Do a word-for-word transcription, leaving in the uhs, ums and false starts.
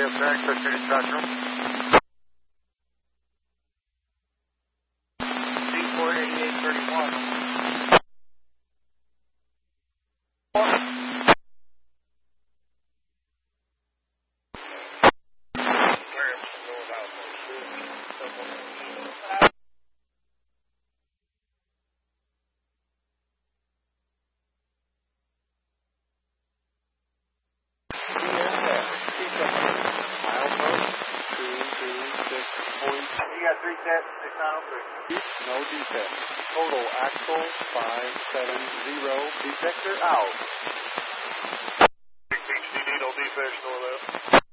Back to City Spectrum. C four eighty-eight thirty-one. You got three sets, six nine oh three. No defect. Total axle five seven zero. Defector out. H D D, no defects, no left.